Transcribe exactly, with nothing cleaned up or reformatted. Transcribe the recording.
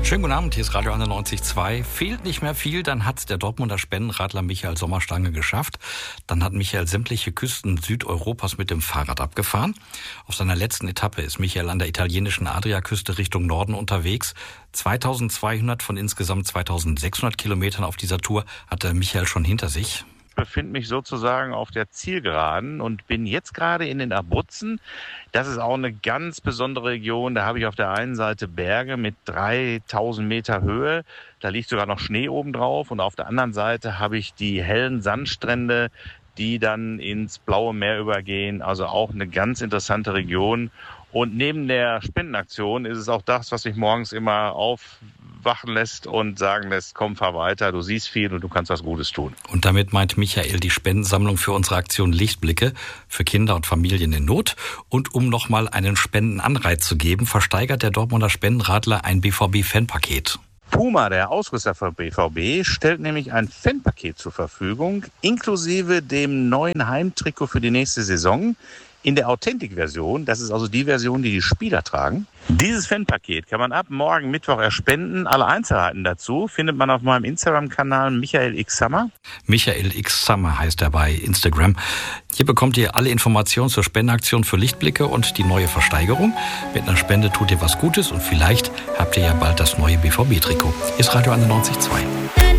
Schönen guten Abend, hier ist Radio einundneunzig Komma zwei. Fehlt nicht mehr viel, dann hat der Dortmunder Spendenradler Michael Sommerstange geschafft. Dann hat Michael sämtliche Küsten Südeuropas mit dem Fahrrad abgefahren. Auf seiner letzten Etappe ist Michael an der italienischen Adriaküste Richtung Norden unterwegs. zweitausendzweihundert von insgesamt zweitausendsechshundert Kilometern auf dieser Tour hatte Michael schon hinter sich. Ich befinde mich sozusagen auf der Zielgeraden und bin jetzt gerade in den Abruzzen. Das ist auch eine ganz besondere Region. Da habe ich auf der einen Seite Berge mit dreitausend Meter Höhe. Da liegt sogar noch Schnee oben drauf. Und auf der anderen Seite habe ich die hellen Sandstrände, die dann ins blaue Meer übergehen. Also auch eine ganz interessante Region. Und neben der Spendenaktion ist es auch das, was mich morgens immer aufwachen lässt und sagen lässt, komm, fahr weiter, du siehst viel und du kannst was Gutes tun. Und damit meint Michael die Spendensammlung für unsere Aktion Lichtblicke für Kinder und Familien in Not. Und um nochmal einen Spendenanreiz zu geben, versteigert der Dortmunder Spendenradler ein B V B-Fanpaket. Puma, der Ausrüster für B V B, stellt nämlich ein Fanpaket zur Verfügung, inklusive dem neuen Heimtrikot für die nächste Saison. In der Authentic-Version, das ist also die Version, die die Spieler tragen. Dieses Fanpaket kann man ab morgen Mittwoch erspenden. Alle Einzelheiten dazu findet man auf meinem Instagram-Kanal Michael X Summer. Michael X Summer heißt er bei Instagram. Hier bekommt ihr alle Informationen zur Spendenaktion für Lichtblicke und die neue Versteigerung. Mit einer Spende tut ihr was Gutes und vielleicht habt ihr ja bald das neue B V B-Trikot. Hier ist Radio einundneunzig Komma zwei.